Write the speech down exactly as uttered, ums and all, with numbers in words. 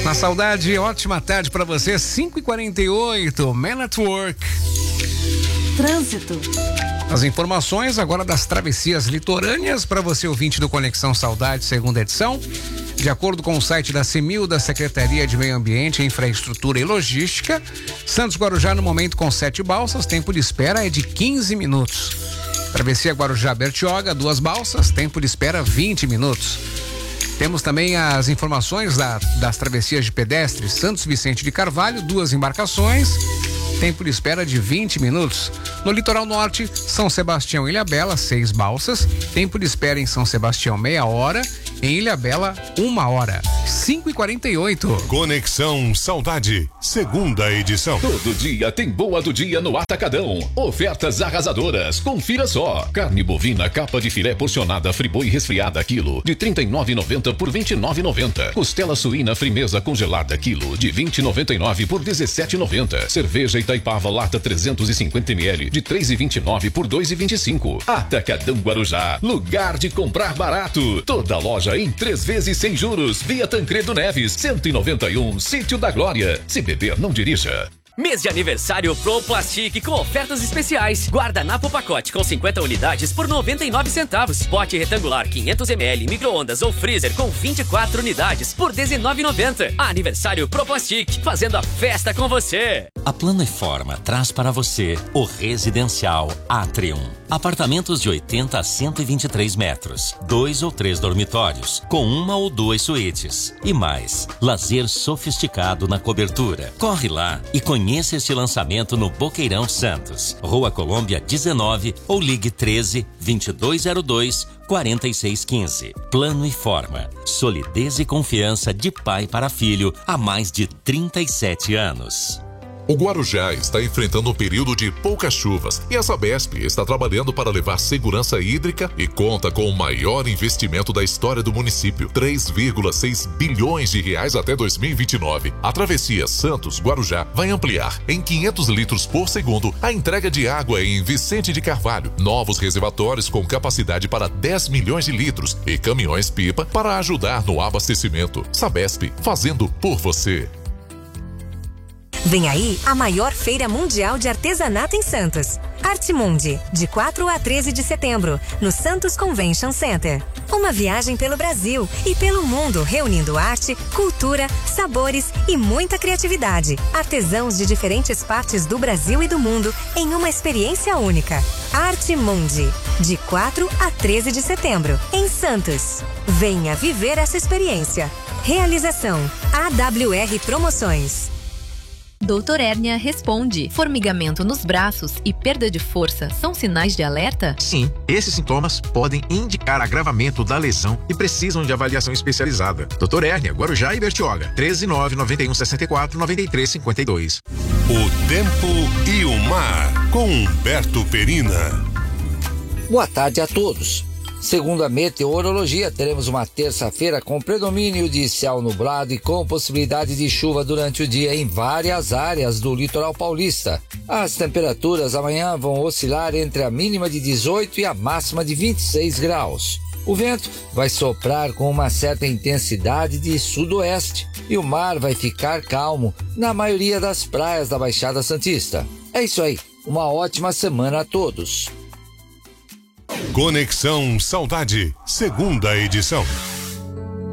Na Saudade, ótima tarde para você, cinco e quarenta e oito, Man at Work. Trânsito. As informações agora das travessias litorâneas para você ouvinte do Conexão Saudade, segunda edição. De acordo com o site da CEMIL, da Secretaria de Meio Ambiente, Infraestrutura e Logística, Santos Guarujá no momento com sete balsas, tempo de espera é de quinze minutos. Travessia Guarujá-Bertioga, duas balsas, tempo de espera vinte minutos. Temos também as informações da, das travessias de pedestres Santos Vicente de Carvalho, duas embarcações, tempo de espera de vinte minutos. No litoral norte, São Sebastião e Ilhabela, seis balsas, tempo de espera em São Sebastião meia hora, em Ilhabela uma hora. cinco e quarenta e oito. Conexão Saudade, segunda edição. Todo dia tem boa do dia no Atacadão. Ofertas arrasadoras. Confira só. Carne bovina capa de filé porcionada Friboi resfriada quilo de trinta e nove e noventa por vinte e nove e noventa. Costela suína frimeza congelada quilo de vinte e noventa e nove por dezessete e noventa. Cerveja Itaipava lata trezentos e cinquenta mililitros de três e vinte e nove por dois e vinte e cinco. Atacadão Guarujá, lugar de comprar barato. Toda loja em três vezes sem juros. Via Tancredo Neves, cento e noventa e um, Sítio da Glória. Se beber, não dirija. Mês de aniversário Pro Plastic com ofertas especiais. Guardanapo pacote com cinquenta unidades por noventa e nove centavos. Pote retangular quinhentos mililitros, micro-ondas ou freezer com vinte e quatro unidades por dezenove e noventa. Aniversário Pro Plastic, fazendo a festa com você. A Plano e Forma traz para você o residencial Atrium. Apartamentos de oitenta a cento e vinte e três metros, dois ou três dormitórios, com uma ou duas suítes. E mais, lazer sofisticado na cobertura. Corre lá e conheça este lançamento no Boqueirão Santos, Rua Colômbia dezenove ou ligue treze, vinte e dois zero dois, quarenta e seis quinze. Plano e Forma. Solidez e confiança de pai para filho há mais de trinta e sete anos. O Guarujá está enfrentando um período de poucas chuvas e a Sabesp está trabalhando para levar segurança hídrica e conta com o maior investimento da história do município, três vírgula seis bilhões de reais até dois mil e vinte e nove. A travessia Santos-Guarujá vai ampliar em quinhentos litros por segundo a entrega de água em Vicente de Carvalho, novos reservatórios com capacidade para dez milhões de litros e caminhões-pipa para ajudar no abastecimento. Sabesp, fazendo por você. Vem aí a maior feira mundial de artesanato em Santos. Artmundi, de quatro a treze de setembro, no Santos Convention Center. Uma viagem pelo Brasil e pelo mundo, reunindo arte, cultura, sabores e muita criatividade. Artesãos de diferentes partes do Brasil e do mundo em uma experiência única. Artmundi, de quatro a treze de setembro, em Santos. Venha viver essa experiência. Realização A W R Promoções. Doutor Hérnia responde. Formigamento nos braços e perda de força são sinais de alerta? Sim, esses sintomas podem indicar agravamento da lesão e precisam de avaliação especializada. Doutor Hérnia, Guarujá e Bertioga. treze nove nove um seis quatro nove três cinco dois. O tempo e o mar, com Humberto Perina. Boa tarde a todos. Segundo a meteorologia, teremos uma terça-feira com predomínio de céu nublado e com possibilidade de chuva durante o dia em várias áreas do litoral paulista. As temperaturas amanhã vão oscilar entre a mínima de dezoito e a máxima de vinte e seis graus. O vento vai soprar com uma certa intensidade de sudoeste e o mar vai ficar calmo na maioria das praias da Baixada Santista. É isso aí, uma ótima semana a todos. Conexão Saudade, segunda edição.